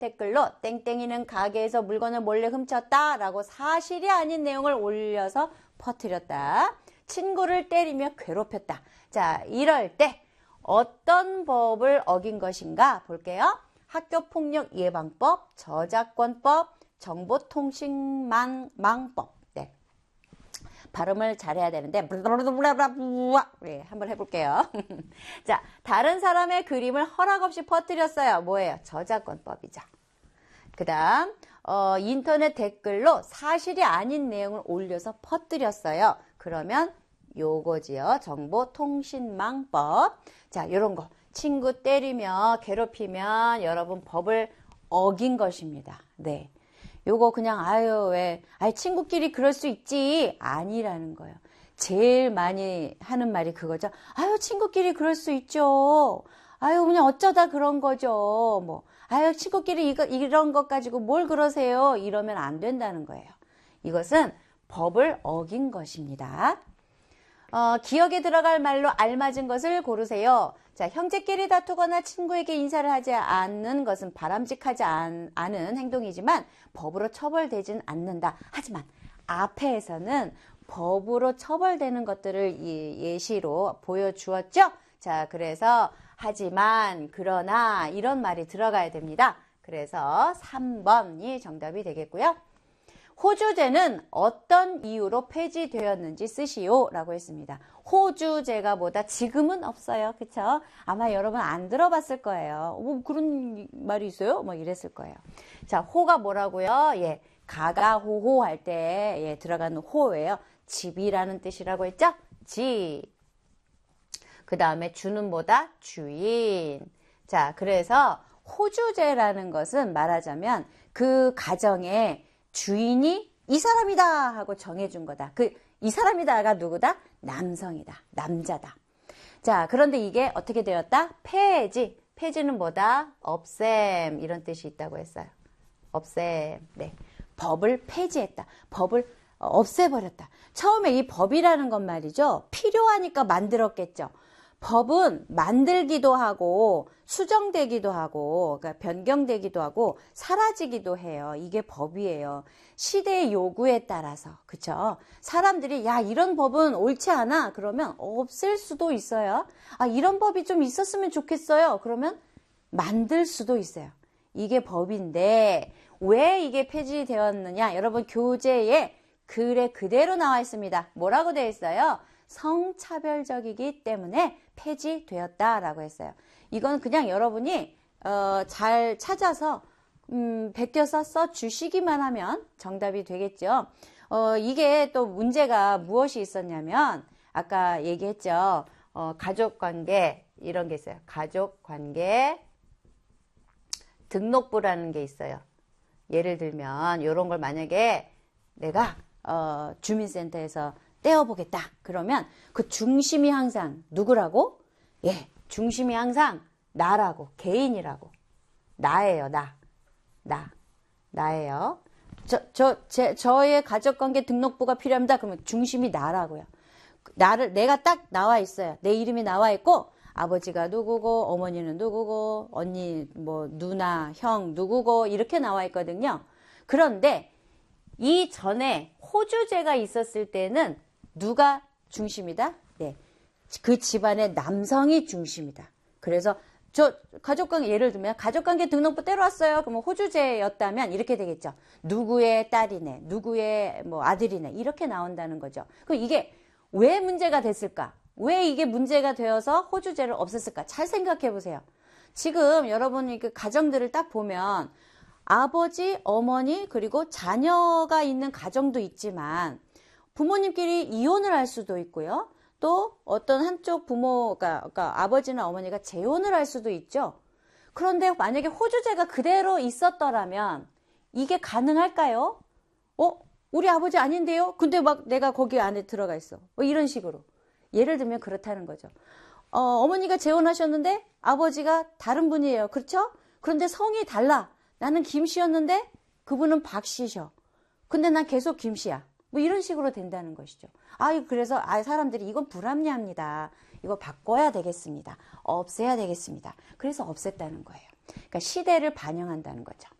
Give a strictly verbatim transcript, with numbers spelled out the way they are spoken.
댓글로 땡땡이는 가게에서 물건을 몰래 훔쳤다 라고 사실이 아닌 내용을 올려서 퍼뜨렸다. 친구를 때리며 괴롭혔다. 자, 이럴 때 어떤 법을 어긴 것인가 볼게요. 학교폭력예방법, 저작권법, 정보통신망법. 네. 발음을 잘해야 되는데 네, 한번 해볼게요. 자, 다른 사람의 그림을 허락 없이 퍼뜨렸어요. 뭐예요? 저작권법이죠. 그 다음 어, 인터넷 댓글로 사실이 아닌 내용을 올려서 퍼뜨렸어요. 그러면 요거지요. 정보통신망법. 자, 요런 거 친구 때리며 괴롭히면 여러분 법을 어긴 것입니다. 네. 요거 그냥 아유 왜 아이 친구끼리 그럴 수 있지 아니라는 거예요. 제일 많이 하는 말이 그거죠. 아유 친구끼리 그럴 수 있죠. 아유 그냥 어쩌다 그런 거죠. 뭐 아유 친구끼리 이거 이런 것 가지고 뭘 그러세요. 이러면 안 된다는 거예요. 이것은 법을 어긴 것입니다. 어, 기억에 들어갈 말로 알맞은 것을 고르세요. 자, 형제끼리 다투거나 친구에게 인사를 하지 않는 것은 바람직하지 않, 않은 행동이지만 법으로 처벌되진 않는다. 하지만 앞에서는 법으로 처벌되는 것들을 예시로 보여주었죠. 자, 그래서 하지만, 그러나 이런 말이 들어가야 됩니다. 그래서 삼 번이 정답이 되겠고요. 호주제는 어떤 이유로 폐지되었는지 쓰시오 라고 했습니다. 호주제가 뭐다? 지금은 없어요. 그쵸? 아마 여러분 안 들어봤을 거예요. 뭐 그런 말이 있어요? 뭐 이랬을 거예요. 자, 호가 뭐라고요? 예, 가가호호 할 때 예, 들어가는 호예요. 집이라는 뜻이라고 했죠? 집. 그 다음에 주는 뭐다? 주인. 자, 그래서 호주제라는 것은 말하자면 그 가정에 주인이 이 사람이다 하고 정해준 거다. 그 이 사람이다가 누구다? 남성이다. 남자다. 자, 그런데 이게 어떻게 되었다? 폐지. 폐지는 뭐다? 없앰. 이런 뜻이 있다고 했어요. 없앰. 네. 법을 폐지했다. 법을 없애버렸다. 처음에 이 법이라는 건 말이죠. 필요하니까 만들었겠죠. 법은 만들기도 하고 수정되기도 하고 그러니까 변경되기도 하고 사라지기도 해요. 이게 법이에요. 시대의 요구에 따라서. 그쵸? 사람들이 야 이런 법은 옳지 않아. 그러면 없앨 수도 있어요. 아 이런 법이 좀 있었으면 좋겠어요. 그러면 만들 수도 있어요. 이게 법인데 왜 이게 폐지되었느냐. 여러분 교재에 글에 그대로 나와 있습니다. 뭐라고 되어 있어요? 성차별적이기 때문에 폐지되었다라고 했어요. 이건 그냥 여러분이 어, 잘 찾아서 음, 베껴서 써주시기만 하면 정답이 되겠죠. 어, 이게 또 문제가 무엇이 있었냐면 아까 얘기했죠. 어, 가족관계 이런 게 있어요. 가족관계 등록부라는 게 있어요. 예를 들면 이런 걸 만약에 내가 어, 주민센터에서 떼어보겠다. 그러면 그 중심이 항상 누구라고? 예, 중심이 항상 나라고, 개인이라고. 나예요, 나. 나. 나예요. 저, 저, 제, 저의 가족관계 등록부가 필요합니다. 그러면 중심이 나라고요. 나를, 내가 딱 나와 있어요. 내 이름이 나와 있고, 아버지가 누구고, 어머니는 누구고, 언니, 뭐, 누나, 형, 누구고, 이렇게 나와 있거든요. 그런데, 이 전에 호주제가 있었을 때는 누가 중심이다? 네. 그 집안의 남성이 중심이다. 그래서 저 가족관계 예를 들면 가족관계 등록부 떼러왔어요. 그러면 호주제였다면 이렇게 되겠죠. 누구의 딸이네, 누구의 뭐 아들이네 이렇게 나온다는 거죠. 그럼 이게 왜 문제가 됐을까? 왜 이게 문제가 되어서 호주제를 없앴을까? 잘 생각해 보세요. 지금 여러분이 그 가정들을 딱 보면 아버지, 어머니 그리고 자녀가 있는 가정도 있지만 부모님끼리 이혼을 할 수도 있고요. 또 어떤 한쪽 부모가 그러니까 아버지나 어머니가 재혼을 할 수도 있죠. 그런데 만약에 호주제가 그대로 있었더라면 이게 가능할까요? 어? 우리 아버지 아닌데요? 근데 막 내가 거기 안에 들어가 있어. 뭐 이런 식으로. 예를 들면 그렇다는 거죠. 어, 어머니가 재혼하셨는데 아버지가 다른 분이에요. 그렇죠? 그런데 성이 달라. 나는 김씨였는데 그분은 박씨셔. 근데 난 계속 김씨야. 뭐 이런 식으로 된다는 것이죠. 아, 그래서 아, 사람들이 이건 불합리합니다. 이거 바꿔야 되겠습니다. 없애야 되겠습니다. 그래서 없앴다는 거예요. 그러니까 시대를 반영한다는 거죠.